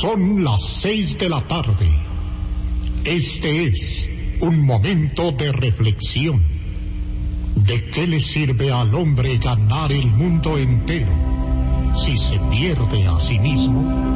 Son las 6 de la tarde. Este es un momento de reflexión. ¿De qué le sirve al hombre ganar el mundo entero si se pierde a sí mismo?